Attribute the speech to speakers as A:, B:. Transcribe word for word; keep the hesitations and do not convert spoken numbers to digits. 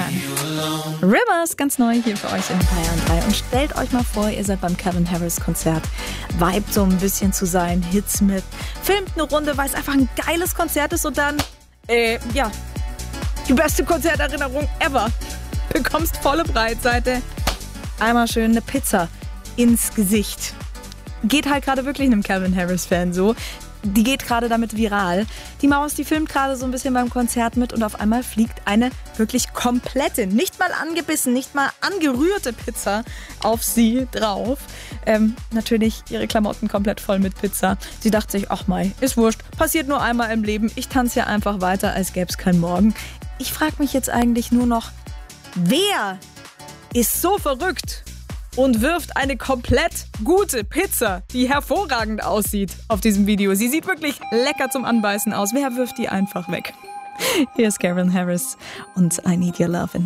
A: an. Rivers, ganz neu hier für euch in Bayern drei. Und stellt euch mal vor, ihr seid beim Calvin Harris Konzert, vibet so ein bisschen zu seinen Hits mit, filmt eine Runde, weil es einfach ein geiles Konzert ist und dann, äh, ja, die beste Konzerterinnerung ever. Bekommst volle Breitseite, einmal schön eine Pizza ins Gesicht. Geht halt gerade wirklich einem Calvin Harris-Fan so. Die geht gerade damit viral. Die Maus, die filmt gerade so ein bisschen beim Konzert mit und auf einmal fliegt eine wirklich komplette, nicht mal angebissen, nicht mal angerührte Pizza auf sie drauf. Ähm, natürlich ihre Klamotten komplett voll mit Pizza. Sie dachte sich, ach mei, ist wurscht, passiert nur einmal im Leben. Ich tanze ja einfach weiter, als gäbe es keinen Morgen. Ich frage mich jetzt eigentlich nur noch, wer ist so verrückt und wirft eine komplett gute Pizza, die hervorragend aussieht, auf diesem Video. Sie sieht wirklich lecker zum Anbeißen aus. Wer wirft die einfach weg? Hier ist Calvin Harris und I Need Your Lovin'.